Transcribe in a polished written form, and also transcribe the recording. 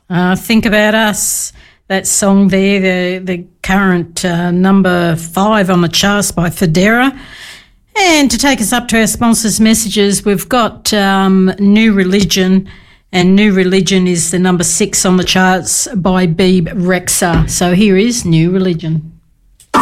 Think About Us, that song there, the current number 5 on the charts by Federa. And to take us up to our sponsors' messages, we've got New Religion, and New Religion is the number 6 on the charts by Bebe Rexha. So here is New Religion.